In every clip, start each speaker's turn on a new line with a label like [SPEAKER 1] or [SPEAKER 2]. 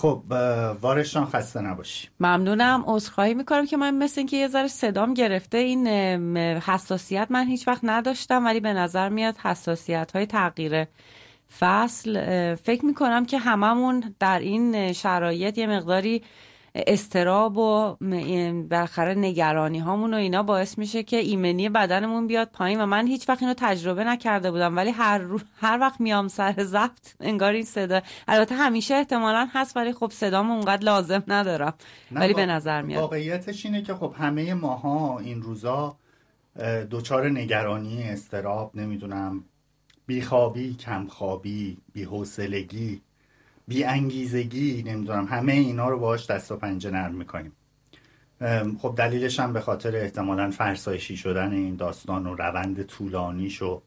[SPEAKER 1] خب وارشان خسته نباشی.
[SPEAKER 2] ممنونم. عذرخواهی میکنم که من مثل اینکه یه ذره صدام گرفته. این حساسیت من هیچ وقت نداشتم، ولی به نظر میاد حساسیت های تغییر فصل فکر میکنم که هممون در این شرایط یه مقداری اضطراب و بالاخره نگرانی هامون و اینا باعث میشه که ایمنی بدنمون بیاد پایین و من هیچ وقت اینو تجربه نکرده بودم، ولی هر وقت میام سر ضبط انگار این صدا، البته همیشه احتمالاً هست ولی خب صدام اونقدر لازم ندارم، ولی به نظر میاد
[SPEAKER 1] واقعیتش اینه که خب همه ماها این روزا دوچار نگرانی، اضطراب، نمیدونم بیخوابی، کمخوابی، بی‌حوصلگی، بی انگیزگی، نمیدونم همه اینا رو باهاش دست و پنجه نرم میکنیم. خب دلیلش هم به خاطر احتمالاً فرسایشی شدن این داستان و روند طولانیش و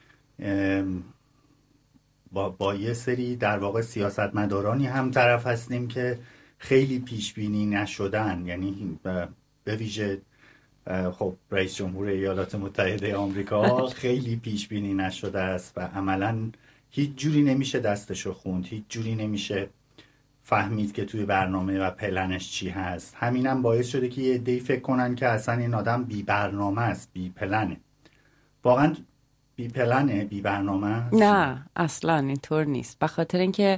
[SPEAKER 1] با یه سری در واقع سیاستمدارانی هم طرف هستیم که خیلی پیش بینی نشدن، یعنی به ویژه خب رئیس جمهور ایالات متحده آمریکا خیلی پیش بینی نشده است و عملاً هیچ جوری نمیشه دستشو خوند، هیچ جوری نمیشه فهمید که توی برنامه و پلنش چی هست. همینم باعث شده که یه عده‌ای فکر کنن که اصلا این آدم بی برنامه است، بی پلنه. واقعا بی پلنه، بی برنامه است؟
[SPEAKER 2] نه اصلا اینطور نیست، به خاطر اینکه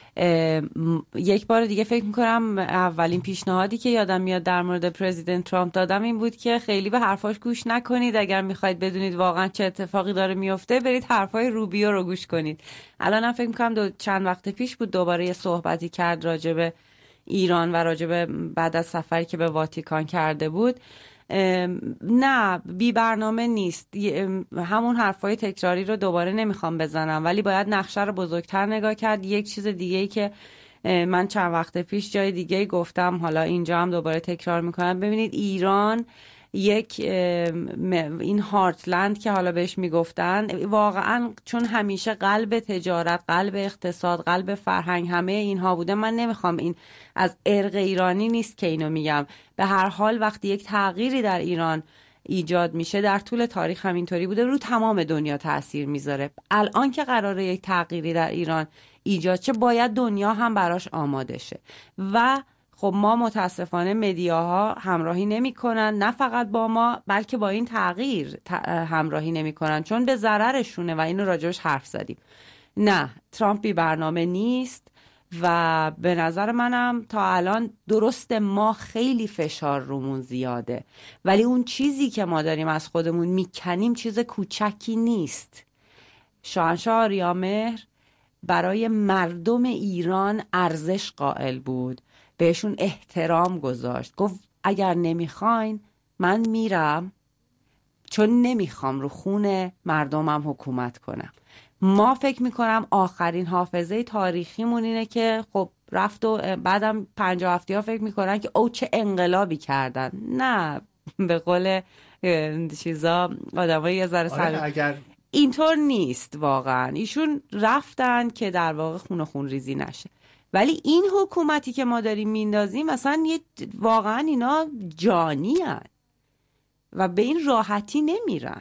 [SPEAKER 2] یک بار دیگه فکر میکنم اولین پیشنهادی که یادم میاد در مورد پرزیدنت ترامپ دادم این بود که خیلی به حرفاش گوش نکنید، اگر میخواید بدونید واقعا چه اتفاقی داره میفته برید حرفای روبیو رو گوش کنید. الانم فکر میکنم چند وقت پیش بود دوباره یه صحبتی کرد راجع به ایران و راجع به بعد از سفری که به واتیکان کرده بود. نه بی برنامه نیست، همون حرفای تکراری رو دوباره نمیخوام بزنم، ولی باید نقشه رو بزرگتر نگاه کرد. یک چیز دیگه‌ای که من چند وقت پیش جای دیگه گفتم، حالا اینجا هم دوباره تکرار میکنم، ببینید ایران یک این هارتلند که حالا بهش میگفتن واقعا چون همیشه قلب تجارت، قلب اقتصاد، قلب فرهنگ همه اینها بوده. من نمیخوام این از ارق ایرانی نیست که اینو میگم، به هر حال وقتی یک تغییری در ایران ایجاد میشه در طول تاریخ همینطوری بوده، رو تمام دنیا تأثیر میذاره. الان که قراره یک تغییری در ایران ایجاد شه باید دنیا هم براش آماده شه و خب ما متاسفانه مدیاها همراهی نمی‌کنن، نه فقط با ما بلکه با این تغییر همراهی نمی‌کنن چون به ضررشونه و اینو راجعش حرف زدیم. نه ترامپ بی برنامه نیست و به نظر منم تا الان درسته ما خیلی فشار رومون زیاده، ولی اون چیزی که ما داریم از خودمون میکنیم چیز کوچکی نیست. شاهنشاه آریامهر برای مردم ایران ارزش قائل بود، بهشون احترام گذاشت، گفت اگر نمیخواین من میرم چون نمیخوام رو خون مردمم حکومت کنم. ما فکر میکنم آخرین حافظه تاریخیمون اینه که خب رفت و بعدم 50-70 ها فکر میکنن که او چه انقلابی کردن. نه به قول چیزا آدمای یه ذره
[SPEAKER 1] اگر
[SPEAKER 2] اینطور نیست واقعا. ایشون رفتن که در واقع خون ریزی نشه، ولی این حکومتی که ما داریم میندازیم مثلا واقعا اینا جانی هن و به این راحتی نمیرن،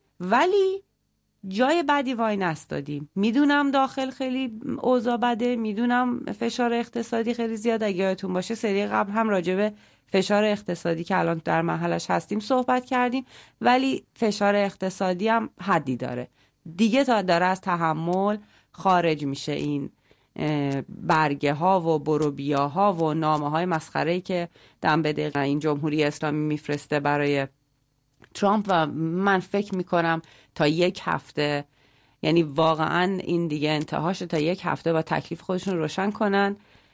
[SPEAKER 2] ولی جای بدی وای نستادیم. میدونم داخل خیلی اوضاع بده، میدونم فشار اقتصادی خیلی زیاد. اگه یادتون باشه سری قبل هم راجع به فشار اقتصادی که الان در مرحله‌اش هستیم صحبت کردیم، ولی فشار اقتصادی هم حدی داره دیگه، تا داره از تحمل خارج میشه. این برگه ها و بروبیاها و نامه های مسخره‌ای که دم به دقیقه این جمهوری اسلامی میفرسته برای ترامپ و من فکر میکنم تا یک هفته، یعنی واقعا این دیگه انتهاشه، تا یک هفته با تکلیف خودشون روشن کنن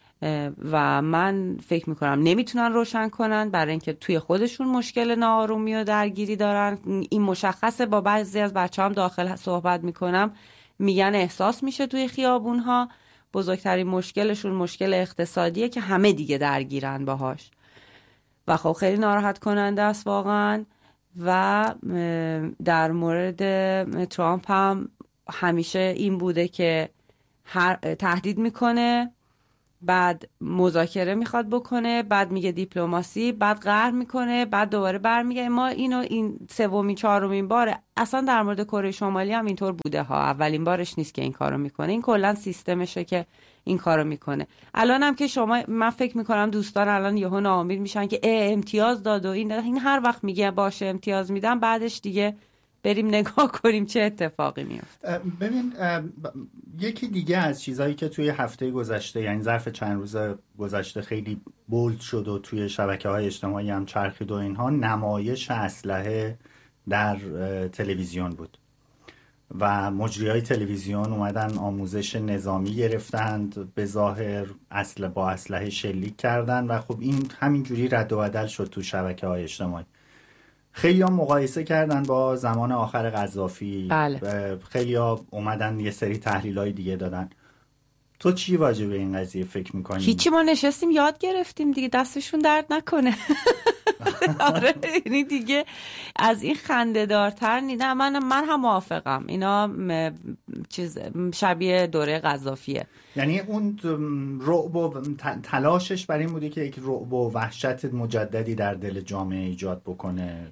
[SPEAKER 2] و من فکر میکنم نمیتونن روشن کنن برای اینکه توی خودشون مشکل ناآرومی و درگیری دارن. این مشخصه، با بعضی از بچه هم داخل صحبت میکنم میگن احساس میشه توی خیابون ها بزرگترین مشکلشون مشکل اقتصادیه که همه دیگه درگیرن باهاش و خب خیلی ناراحت کننده است واقعا. و در مورد ترامپ هم همیشه این بوده که تهدید میکنه بعد مذاکره میخواد بکنه، بعد میگه دیپلماسی، بعد قهر میکنه، بعد دوباره برمیگه. ما این سومین چهارمین باره. اصلا در مورد کره شمالی هم اینطور بوده ها، اولین بارش نیست که این کارو میکنه. این کلا سیستمشه که این کارو میکنه. الان هم که شما، من فکر میکنم دوستان الان یهو ناامید میشن که امتیاز داد و این هر وقت میگه باشه امتیاز میدم، بعدش دیگه بریم نگاه کنیم چه اتفاقی میفته.
[SPEAKER 1] ببین یکی دیگه از چیزهایی که توی هفته گذشته، یعنی ظرف چند روز گذشته خیلی بولد شد و توی شبکه‌های اجتماعی هم چرخید و اینها، نمایش اسلحه در تلویزیون بود و مجریای تلویزیون اومدن آموزش نظامی گرفتند، به ظاهر با اسلحه شلیک کردن و خب این همینجوری رد و بدل شد تو شبکه‌های اجتماعی. خیلی ها مقایسه کردن با زمان آخر قذافی.
[SPEAKER 2] بله.
[SPEAKER 1] خیلی ها اومدن یه سری تحلیل های دیگه دادن. تو چی واجب به این قضیه فکر میکنی؟
[SPEAKER 2] هیچی، ما نشستیم یاد گرفتیم دیگه، دستشون درد نکنه. آره یعنی دیگه از این خنده دارتر نیده. من هم موافقم، اینا چیز شبیه دوره قذافیه.
[SPEAKER 1] یعنی اون رعب و تلاشش بر این بوده که یک رعب و وحشت مجددی در دل جامعه ایجاد بکنه.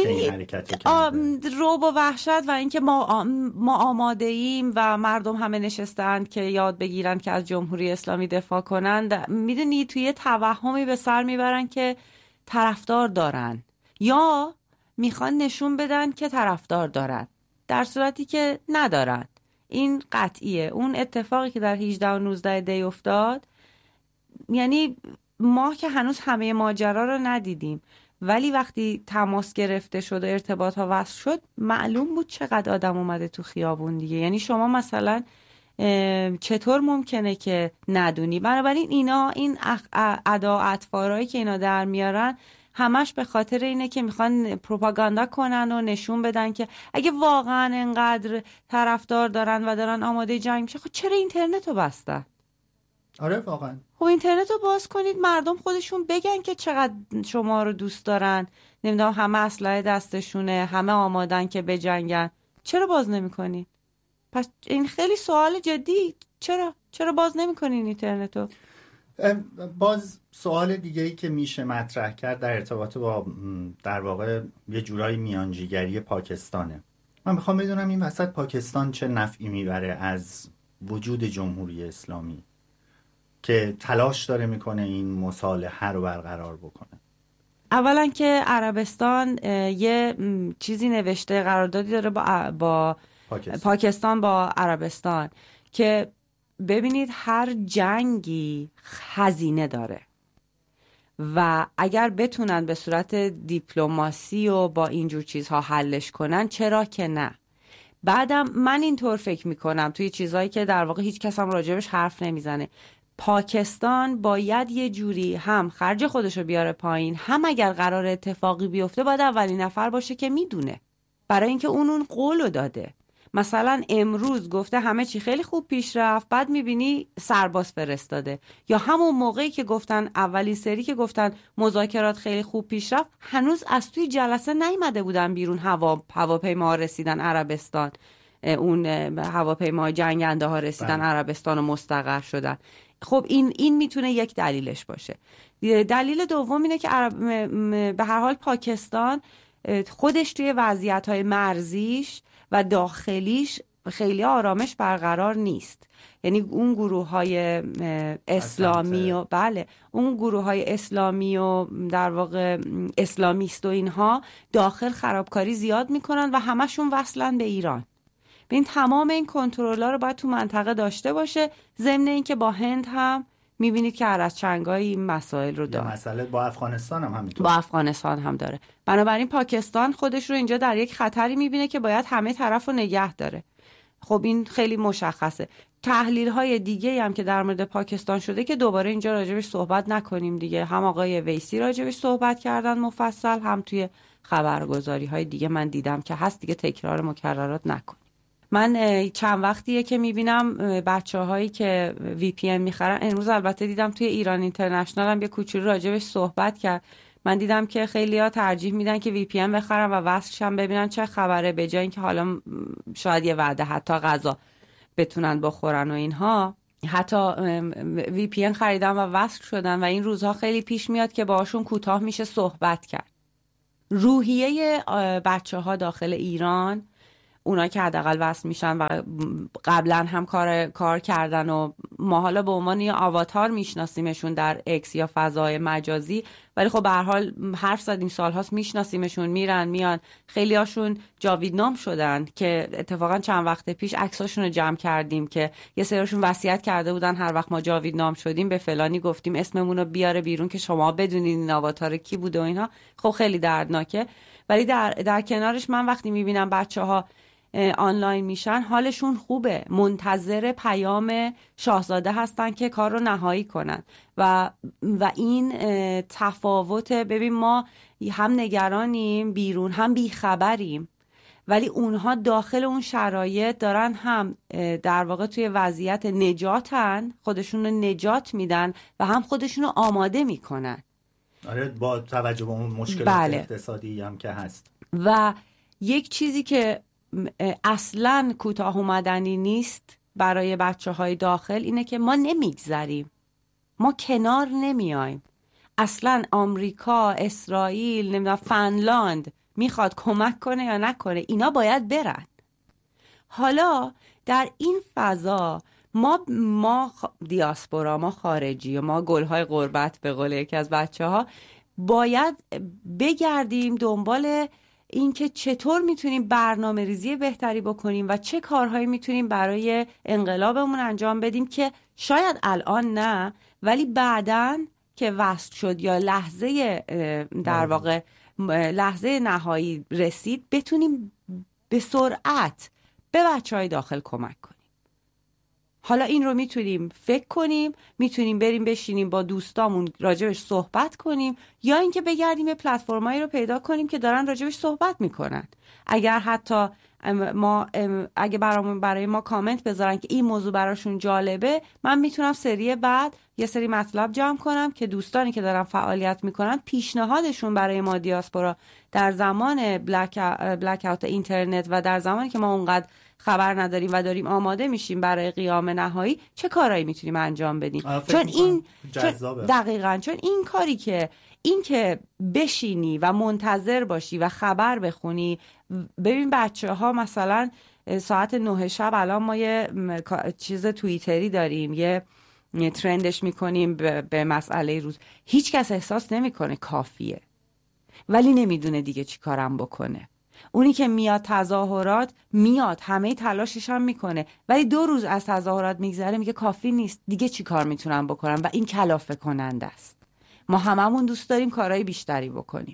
[SPEAKER 2] رعب و وحشت و اینکه ما آماده ایم و مردم همه نشستند که یاد بگیرن که از جمهوری اسلامی دفاع کنند. میدونی توی توهمی به سر میبرن که طرفدار دارن یا میخوان نشون بدن که طرفدار دارن، در صورتی که ندارن. این قطعیه. اون اتفاقی که در 18 و 19 دی افتاد، یعنی ما که هنوز همه ماجرا رو ندیدیم، ولی وقتی تماس گرفته شد و ارتباط ها وصل شد، معلوم بود چقدر آدم اومده تو خیابون دیگه. یعنی شما مثلا چطور ممکنه که ندونی؟ بنابراین این ادا اطفارهایی که اینا در میارن همش به خاطر اینه که میخوان پروپاگاندا کنن و نشون بدن که اگه واقعا انقدر طرفدار دارن و دارن آماده جنگ میشه، خب چرا اینترنت رو بستن؟
[SPEAKER 1] آره واقعا.
[SPEAKER 2] خب اینترنت رو باز کنید، مردم خودشون بگن که چقدر شما رو دوست دارن، نمیدونم همه اسلحه دستشونه، همه آمادن که بجنگن. چرا باز نمیکنید؟ پس این خیلی سوال جدی. چرا باز نمیکنین اینترنت رو؟
[SPEAKER 1] باز سوال دیگه‌ای که میشه مطرح کرد در ارتباط با در واقع یه جورایی میانجیگری پاکستانه. من میخوام بدونم این وسط پاکستان چه نفعی میبره از وجود جمهوری اسلامی که تلاش داره میکنه این مصالحه رو برقرار بکنه.
[SPEAKER 2] اولا که عربستان یه چیزی نوشته، قراردادی داره با پاکستان با عربستان که ببینید هر جنگی هزینه داره و اگر بتونن به صورت دیپلماسی و با اینجور چیزها حلش کنن، چرا که نه. بعدم من اینطور فکر میکنم توی چیزهایی که در واقع هیچ کس هم راجبش حرف نمیزنه، پاکستان باید یه جوری هم خرج خودشو بیاره پایین، هم اگر قرار اتفاقی بیفته باید اولین نفر باشه که میدونه، برای اینکه اون قولو داده. مثلا امروز گفته همه چی خیلی خوب پیش رفت، بعد میبینی سرباز فرستاده. یا همون موقعی که گفتن، اولین سری که گفتن مذاکرات خیلی خوب پیش رفت، هنوز از توی جلسه نیامده بودن بیرون، هواپیما رسیدن عربستان، اون هواپیما جنگنده ها رسیدن عربستان و مستقر شدن. خب این میتونه یک دلیلش باشه. دلیل دوم اینه که به هر حال پاکستان خودش توی وضعیت‌های مرزیش و داخلیش خیلی آرامش برقرار نیست. یعنی اون گروه‌های اسلامی و اون گروه‌های اسلامی و در واقع اسلامیست و اینها داخل خرابکاری زیاد میکنن و همشون وصلن به ایران. ببین تمام این کنترل‌ها رو باید تو منطقه داشته باشه، ضمن اینکه با هند هم میبینید که هر از چنگای این مسائل رو داره.
[SPEAKER 1] مسئله با افغانستان هم همینطور.
[SPEAKER 2] با افغانستان هم داره. بنابراین پاکستان خودش رو اینجا در یک خطری میبینه که باید همه طرف رو نگه داره. خب این خیلی مشخصه. تحلیل‌های دیگه هم که در مورد پاکستان شده که دوباره اینجا راجبش صحبت نکنیم دیگه، هم آقای ویسی راجبش صحبت کردن مفصل، هم توی خبرگزاری‌های دیگه من دیدم که هست دیگه، تکرار مکررات نکنیم. من چند وقتیه که میبینم بچه‌هایی که وی پی ان میخرن، امروز البته دیدم توی ایران اینترنشنال هم یه کوچولو راجبش صحبت کرد، من دیدم که خیلی‌ها ترجیح میدن که وی پی ان بخرن و وصلش هم ببینن چه خبره، به جای اینکه حالا شاید یه وعده حتی غذا بتونن بخورن و اینها. حتی VPN خریدن و وصل شدن و این روزها خیلی پیش میاد که باهاشون کوتاه میشه صحبت کرد. روحیه بچه ها داخل ایران، اونا که حداقل وصل میشن و قبلا هم کار کردن و ما حالا به عنوان یه آواتار میشناسیمشون در اکس یا فضای مجازی، ولی خب به هر حال حرف زدیم سالهاست میشناسیمشون، میرن میان. خیلی هاشون جاویدنام شدن که اتفاقا چند وقت پیش عکساشون رو جمع کردیم که یه سریشون وصیت کرده بودن هر وقت ما جاویدنام شدیم به فلانی گفتیم اسممون رو بیاره بیرون که شما بدونید این آواتار کی بوده و اینها. خب خیلی دردناکه. ولی در کنارش من وقتی میبینم بچه‌ها آنلاین میشن حالشون خوبه، منتظر پیام شاهزاده هستن که کار رو نهایی کنن و این تفاوت. ببین ما هم نگرانیم بیرون هم بیخبریم، ولی اونها داخل اون شرایط دارن هم در واقع توی وضعیت نجاتن، خودشون رو نجات میدن و هم خودشون رو آماده میکنن.
[SPEAKER 1] آره، با توجه به اون مشکلات اقتصادی هم که هست.
[SPEAKER 2] و یک چیزی که اصلاً کوتاه اومدنی نیست برای بچه‌های داخل اینه که ما نمیگذریم، ما کنار نمیایم. اصلاً آمریکا، اسرائیل، نمیدونم فنلاند میخواد کمک کنه یا نکنه، اینا باید برن. حالا در این فضا ما دیاسپورا، ما خارجی و ما گلهای غربت به قول یکی از بچه‌ها باید بگردیم دنبال این که چطور میتونیم برنامه ریزی بهتری بکنیم و چه کارهایی میتونیم برای انقلابمون انجام بدیم که شاید الان نه، ولی بعدن که وصل شد یا لحظه در واقع لحظه نهایی رسید بتونیم به سرعت به بچه‌های داخل کمک کنیم. حالا این رو میتونیم فکر کنیم، میتونیم بریم بشینیم با دوستامون راجبش صحبت کنیم، یا اینکه بگردیم یه پلتفرمایی رو پیدا کنیم که دارن راجبش صحبت میکنن. اگر حتی اگه برای ما کامنت بذارن که این موضوع براشون جالبه، من میتونم سری بعد یه سری مطلب جمع کنم که دوستانی که دارن فعالیت میکنن پیشنهادشون برای ما دیاسپورا در زمان بلک اوت اینترنت و در زمانی که ما اونقدر خبر نداریم و داریم آماده میشیم برای قیام نهایی چه کارهایی میتونیم انجام بدیم. چون این کاری که بشینی و منتظر باشی و خبر بخونی. ببین بچه‌ها مثلا ساعت 9 شب الان ما یه چیز توییتری داریم، یه ترندش میکنیم به مسئله روز. هیچ کس احساس نمیکنه کافیه، ولی نمیدونه دیگه چی کارم بکنه. اونی که میاد تظاهرات میاد، همه تلاشش هم میکنه، ولی 2 روز از تظاهرات میگذره میگه کافی نیست، دیگه چی کار میتونم بکنم؟ و این کلافه کننده است. ما هممون دوست داریم کارهای بیشتری بکنیم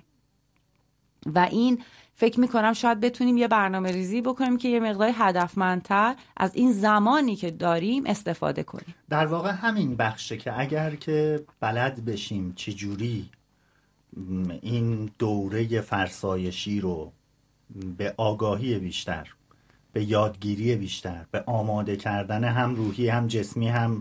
[SPEAKER 2] و این فکر میکنم شاید بتونیم یه برنامه ریزی بکنیم که یه مقدار هدفمندتر از این زمانی که داریم استفاده کنیم.
[SPEAKER 1] در واقع همین بخشه که اگر که بلد بشیم چجوری این دوره فرسایشی رو به آگاهی بیشتر، به یادگیری بیشتر، به آماده کردن هم روحی هم جسمی هم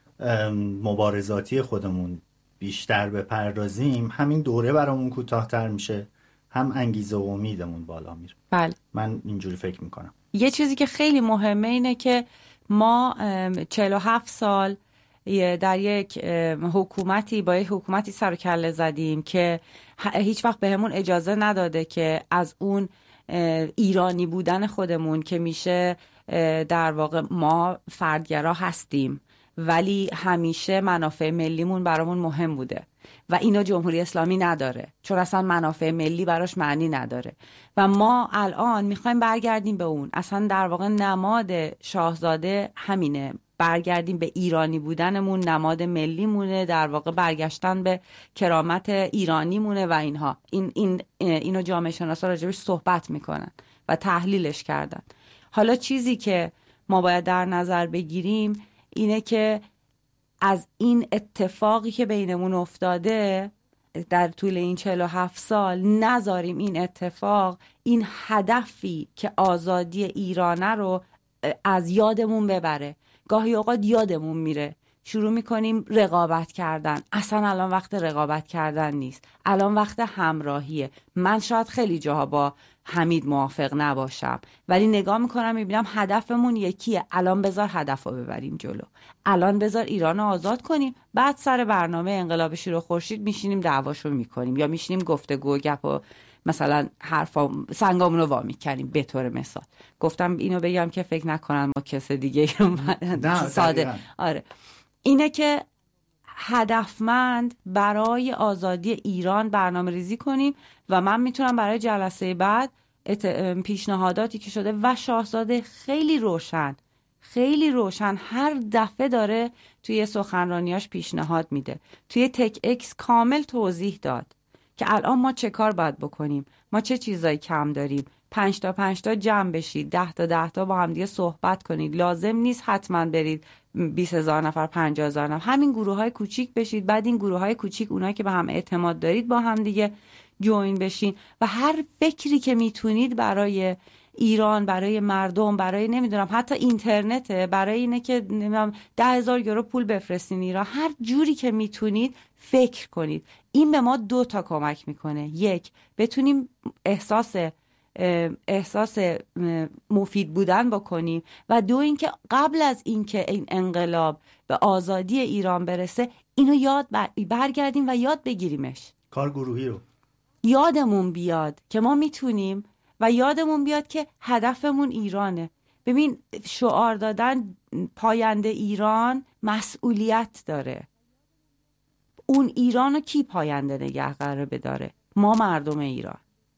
[SPEAKER 1] مبارزاتی خودمون بیشتر بپردازیم، همین دوره برامون کوتاه‌تر میشه، هم انگیزه و امیدمون بالا میره.
[SPEAKER 2] بله،
[SPEAKER 1] من اینجوری فکر میکنم.
[SPEAKER 2] یه چیزی که خیلی مهمه اینه که ما 47 سال در یک حکومتی با یک حکومتی سر و کله زدیم که هیچ وقت بهمون اجازه نداده که از اون ایرانی بودن خودمون که میشه در واقع ما فردگرا هستیم ولی همیشه منافع ملیمون برامون مهم بوده و اینو جمهوری اسلامی نداره، چون اصلا منافع ملی براش معنی نداره و ما الان میخوایم برگردیم به اون. اصلا در واقع نماد شاهزاده همینه، برگردیم به ایرانی بودنمون، نماد ملی مونه، در واقع برگشتن به کرامت ایرانی مونه و اینها. اینو جامعه شناسا راجبش صحبت میکنن و تحلیلش کردن. حالا چیزی که ما باید در نظر بگیریم اینه که از این اتفاقی که بینمون افتاده در طول این 47 سال نذاریم این اتفاق، این هدفی که آزادی ایرانه رو از یادمون ببره. گاهی اوقات یادمون میره شروع میکنیم رقابت کردن. اصلا الان وقت رقابت کردن نیست، الان وقت همراهیه. من شاید خیلی جاها با حمید موافق نباشم، ولی نگاه میکنم میبینم هدفمون یکیه. الان بذار هدف رو ببریم جلو، الان بذار ایران رو آزاد کنیم، بعد سر برنامه انقلاب شیر و خورشید میشینیم دعواشو میکنیم یا میشینیم گفتگو گپ و مثلا حرفا سنگامون رو وا میکنیم. به طور مثال گفتم اینو بگم که فکر نکنن ما کس دیگه ساده. آره، اینه که هدفمند برای آزادی ایران برنامه ریزی کنیم و من میتونم برای جلسه بعد پیشنهاداتی که شده و شاهزاده خیلی روشن هر دفعه داره توی سخنرانیاش پیشنهاد میده، توی تک اکس کامل توضیح داد که الان ما چه کار باید بکنیم، ما چه چیزایی کم داریم. 5 تا جمع بشید، 10 تا با هم دیگه صحبت کنید. لازم نیست حتما برید 20,000 نفر 50,000 نفر، همین گروه های کوچیک بشید. بعد این گروه های کوچیک، اونایی که به هم اعتماد دارید با هم دیگه جوین بشین و هر فکری که میتونید برای ایران، برای مردم، برای نمیدونم حتی اینترنته، برای اینه که نمیدونم 10,000 یورو پول بفرستین ایران، هر جوری که میتونید فکر کنید. این به ما 2 تا کمک میکنه: یک، بتونیم احساس مفید بودن بکنیم و 2 اینکه قبل از اینکه این انقلاب به آزادی ایران برسه اینو برگردیم و یاد بگیریمش.
[SPEAKER 1] کار گروهی رو
[SPEAKER 2] یادمون بیاد که ما میتونیم و یادمون بیاد که هدفمون ایرانه. ببین، شعار دادن پاینده ایران مسئولیت داره. اون ایرانو کی پاینده نگه قراره بداره؟ ما مردم ایران.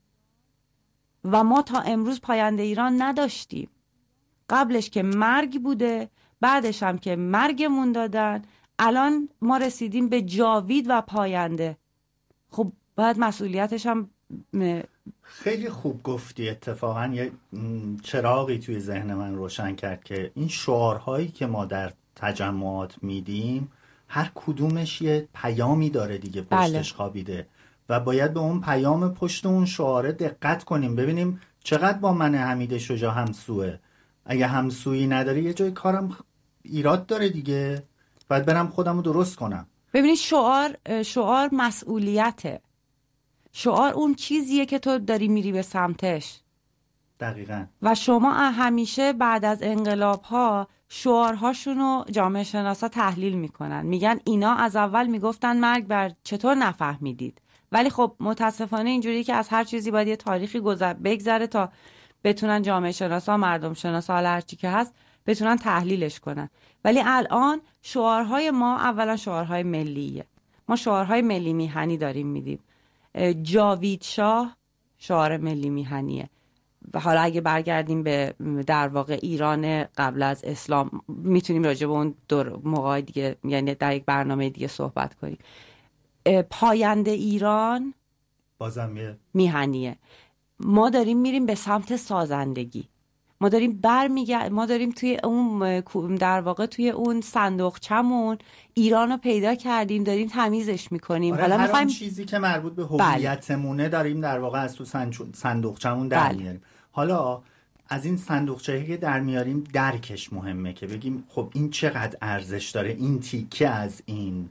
[SPEAKER 2] و ما تا امروز پاینده ایران نداشتیم. قبلش که مرگ بوده، بعدش هم که مرگمون دادن، الان ما رسیدیم به جاوید و پاینده. خب باید مسئولیتش هم
[SPEAKER 1] خیلی خوب گفتی. اتفاقا یه چراغی توی ذهن من روشن کرد که این شعارهایی که ما در تجمعات میدیم هر کدومش یه پیامی داره دیگه پشتش خوابیده و باید به اون پیام پشت اون شعاره دقت کنیم، ببینیم چقدر با من حمید شجاع همسوه. اگه همسویی نداره یه جای کارم ایراد داره دیگه، باید برم خودم رو درست کنم.
[SPEAKER 2] ببینید، شعار مسئولیته. شعار اون چیزیه که تو داری میری به سمتش.
[SPEAKER 1] دقیقاً.
[SPEAKER 2] و شما همیشه بعد از انقلاب ها شعارهاشونو جامعه شناسا تحلیل میکنن، میگن اینا از اول میگفتن مرگ بر، چطور نفهمیدید؟ ولی خب متاسفانه اینجوری که از هر چیزی باید یه تاریخی بگذره تا بتونن جامعه شناسا، مردم شناسا، هر چی که هست بتونن تحلیلش کنن. ولی الان شعارهای ما اولا شعارهای ملیه. ما شعارهای ملی میهنی داریم میدیم. جاوید شاه شعار ملی میهنیه. و حالا اگه برگردیم به در واقع ایران قبل از اسلام، میتونیم راجع به اون موقع دیگه، یعنی در یک برنامه دیگه صحبت کنیم. پاینده ایران
[SPEAKER 1] بازم
[SPEAKER 2] میهنیه. ما داریم میریم به سمت سازندگی. ما داریم توی اون در واقع توی اون صندوقچمون ایران رو پیدا کردیم، داریم تمیزش میکنیم.
[SPEAKER 1] آره،
[SPEAKER 2] حالا
[SPEAKER 1] میخوایم چیزی که مربوط به هویتمونه داریم در واقع از تو صندوقچمون در میاریم. حالا از این صندوقچه‌ای که در میاریم درکش مهمه که بگیم خب این چقدر ارزش داره، این تیکه از این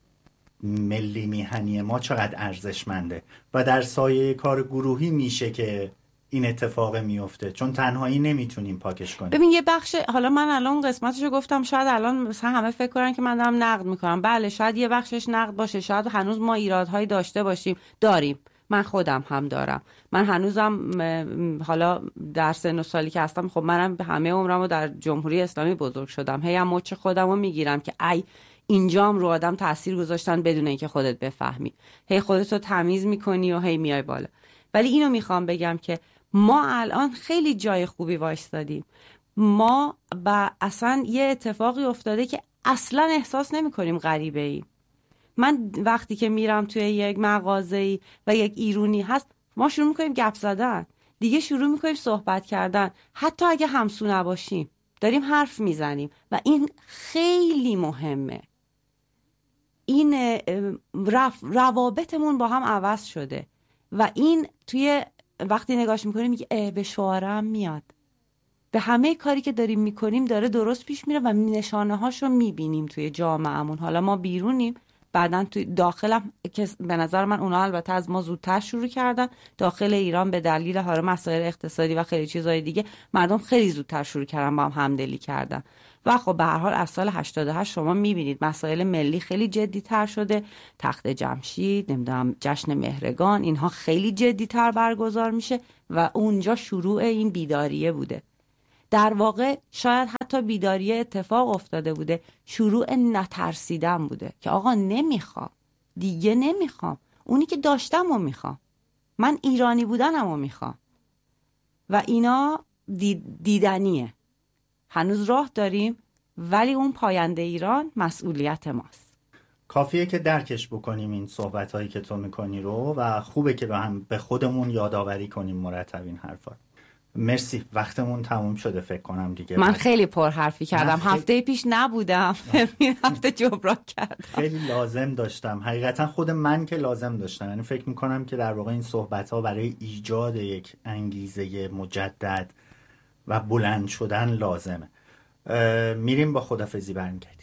[SPEAKER 1] ملی میهنی ما چقدر ارزشمنده و در سایه کار گروهی میشه که این اتفاق میفته، چون تنهایی نمیتونیم پاکش کنیم.
[SPEAKER 2] ببین یه بخش، حالا من الان قسمتشو گفتم، شاید الان مثلا همه فکر کنن که من دارم نقد میکنم. بله، شاید یه بخشش نقد باشه، شاید هنوز ما ایرادهایی داشته باشیم، داریم. من خودم هم دارم. من هنوزم حالا در سن و سالی که هستم، خب منم همه عمرمو در جمهوری اسلامی بزرگ شدم. هی هم مچ خودمو میگیرم که ای اینجام رو آدم تاثیر گذاشتن بدون اینکه خودت بفهمی. هی خودتو تمیز میکنی و هی میای بالا. ولی اینو میخوام بگم که ما الان خیلی جای خوبی وایستادیم. ما اصلا یه اتفاقی افتاده که اصلا احساس نمی‌کنیم غریبه ایم. من وقتی که میرم توی یک مغازه‌ای و یک ایرونی هست، ما شروع می‌کنیم گپ زدن، دیگه شروع می‌کنیم صحبت کردن، حتی اگه همسو نباشیم داریم حرف میزنیم و این خیلی مهمه. این روابطمون با هم عوض شده و این توی وقتی نگاش میکنیم میگه به شعارم میاد. به همه کاری که داریم میکنیم داره درست پیش میره و نشانه هاش رو میبینیم توی جامعهمون. حالا ما بیرونیم، بعدن توی داخلم که به نظر من اونا البته از ما زودتر شروع کردن، داخل ایران به دلیل حالا مسائل اقتصادی و خیلی چیزهای دیگه مردم خیلی زودتر شروع کردن با هم همدلی کردن. و خب به هر حال از سال 88 شما میبینید مسائل ملی خیلی جدی تر شده، تخت جمشید، نمیدونم جشن مهرگان، اینها خیلی جدی تر برگزار میشه و اونجا شروع این بیداریه بوده. در واقع شاید حتی بیداریه اتفاق افتاده بوده، شروع نترسیدن بوده که آقا نمیخوام دیگه، نمیخوام اونی که داشتم و میخوام، من ایرانی بودنم و میخوام. و اینا دیدنیه، هنوز راه داریم، ولی اون پاینده ایران مسئولیت ماست.
[SPEAKER 1] کافیه که درکش بکنیم این صحبت هایی که تو میکنی رو و خوبه که به خودمون یادآوری کنیم مرتب این حرفا. مرسی، وقتمون تموم شده فکر کنم دیگه.
[SPEAKER 2] من خیلی پر حرفی کردم، هفته پیش نبودم این هفته جبران کردم.
[SPEAKER 1] خیلی لازم داشتم، حقیقتا خود من که لازم داشتم، یعنی فکر میکنم که در واقع این صحبت ها برای ایجاد یک انگیزه مجدد و بلند شدن لازمه. میریم با خدافظی برمیگردیم.